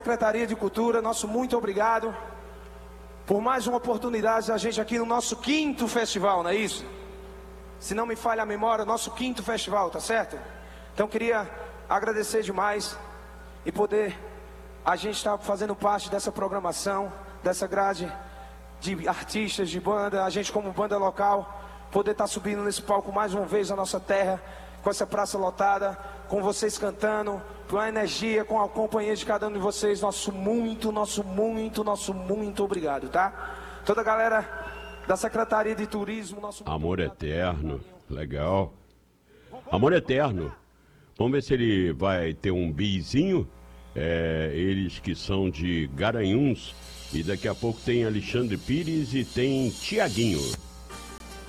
Secretaria de Cultura, nosso muito obrigado por mais uma oportunidade da gente aqui no nosso 5º festival, não é isso? Se não me falha a memória, nosso 5º festival, tá certo? Então queria agradecer demais e poder a gente estar fazendo parte dessa programação, dessa grade de artistas, de banda, a gente como banda local, poder estar subindo nesse palco mais uma vez na nossa terra, com essa praça lotada, com vocês cantando, com a energia, com a companhia de cada um de vocês, nosso muito obrigado, tá? Toda a galera da Secretaria de Turismo, nosso Amor Eterno, legal. Amor Eterno, vamos ver se ele vai ter um bizinho, eles que são de Garanhuns, e daqui a pouco tem Alexandre Pires e tem Tiaguinho.